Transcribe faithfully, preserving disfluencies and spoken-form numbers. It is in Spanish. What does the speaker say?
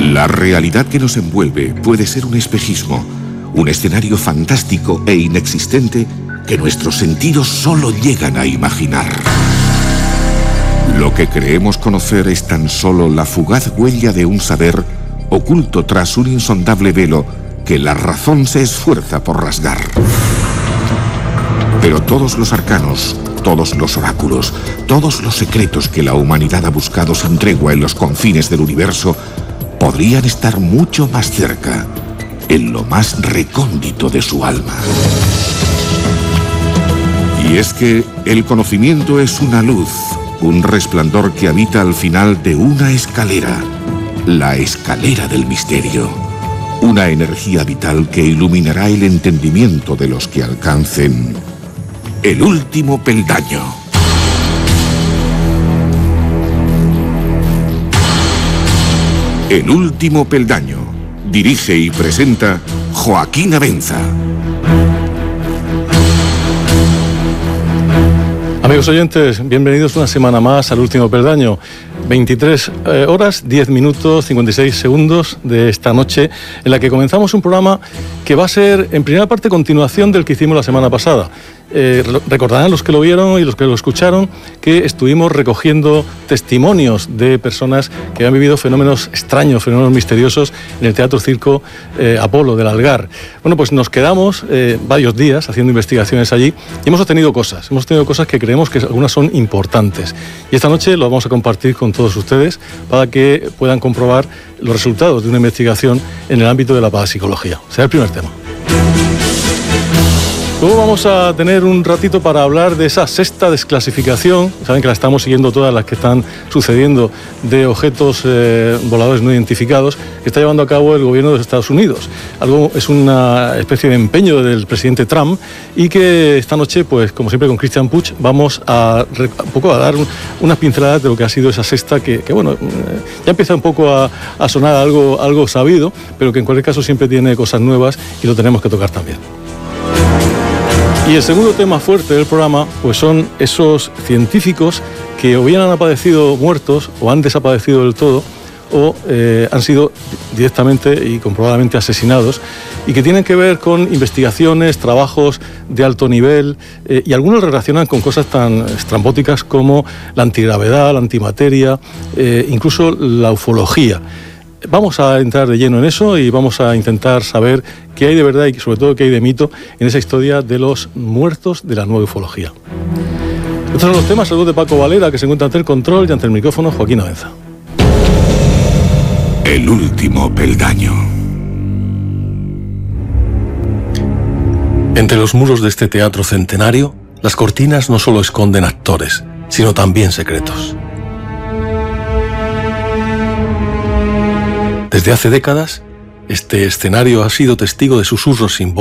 La realidad que nos envuelve puede ser un espejismo, un escenario fantástico e inexistente que nuestros sentidos solo llegan a imaginar. Lo que creemos conocer es tan solo la fugaz huella de un saber oculto tras un insondable velo que la razón se esfuerza por rasgar. Pero todos los arcanos, todos los oráculos, todos los secretos que la humanidad ha buscado sin tregua en los confines del universo podrían estar mucho más cerca, en lo más recóndito de su alma. Y es que el conocimiento es una luz, un resplandor que habita al final de una escalera, la escalera del misterio. Una energía vital que iluminará el entendimiento de los que alcancen el último peldaño. El último peldaño. Dirige y presenta Joaquín Abenza. Amigos oyentes, bienvenidos una semana más al último peldaño. veintitrés horas, diez minutos, cincuenta y seis segundos de esta noche, en la que comenzamos un programa que va a ser, en primera parte, continuación del que hicimos la semana pasada. Eh, recordarán los que lo vieron y los que lo escucharon que estuvimos recogiendo testimonios de personas que han vivido fenómenos extraños, fenómenos misteriosos en el Teatro Circo eh, Apolo del Algar. Bueno, pues nos quedamos eh, varios días haciendo investigaciones allí y hemos obtenido cosas, hemos obtenido cosas que creemos que algunas son importantes. Y esta noche lo vamos a compartir con todos ustedes para que puedan comprobar los resultados de una investigación en el ámbito de la parapsicología. Será el primer tema. Luego vamos a tener un ratito para hablar de esa sexta desclasificación, saben que la estamos siguiendo todas las que están sucediendo, de objetos eh, voladores no identificados que está llevando a cabo el gobierno de los Estados Unidos. Algo es una especie de empeño del presidente Trump y que esta noche, pues como siempre con Christian Puig, vamos a un poco a dar un, unas pinceladas de lo que ha sido esa sexta que, que bueno, ya empieza un poco a, a sonar algo, algo sabido, pero que en cualquier caso siempre tiene cosas nuevas y lo tenemos que tocar también. Y el segundo tema fuerte del programa pues son esos científicos que o bien han aparecido muertos o han desaparecido del todo o eh, han sido directamente y comprobadamente asesinados y que tienen que ver con investigaciones, trabajos de alto nivel eh, y algunos relacionan con cosas tan estrambóticas como la antigravedad, la antimateria, eh, incluso la ufología. Vamos a entrar de lleno en eso y vamos a intentar saber qué hay de verdad y sobre todo qué hay de mito en esa historia de los muertos de la nueva ufología. Estos son los temas, saludos de Paco Valera, que se encuentra ante el control, y ante el micrófono Joaquín Abenza. El último peldaño. Entre los muros de este teatro centenario, las cortinas no solo esconden actores, sino también secretos. Desde hace décadas, este escenario ha sido testigo de susurros sin voz,